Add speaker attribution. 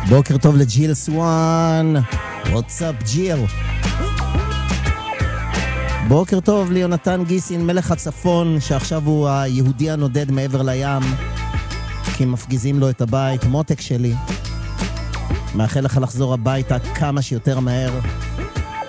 Speaker 1: בוקר טוב לג'יל סואן. וואטסאפ ג'יל. בוקר טוב ליונתן גיסין, מלך הצפון, שעכשיו הוא היהודי הנודד מעבר לים, כי מפגיזים לו את הבית. מותק שלי, מאחל לך לחזור הביתה כמה שיותר מהר.